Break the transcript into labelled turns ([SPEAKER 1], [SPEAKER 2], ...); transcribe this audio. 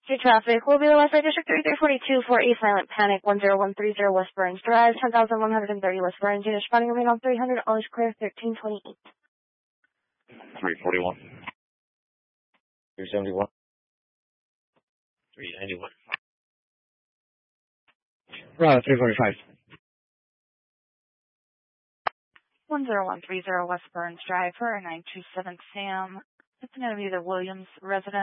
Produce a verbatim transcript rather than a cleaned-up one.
[SPEAKER 1] Street traffic will be the West Side District thirty-three forty-two for A Silent Panic one zero one three zero West Burns Drive, ten thousand one hundred thirty West Burns. Unit responding remain on three hundred, all is clear, thirteen twenty-eight.
[SPEAKER 2] three forty-one.
[SPEAKER 3] three seventy-one.
[SPEAKER 2] three ninety-one.
[SPEAKER 3] Bravo, three forty-five.
[SPEAKER 1] one zero one three zero West Burns Drive for a nine two seven Sam. It's going to be the Williams resident.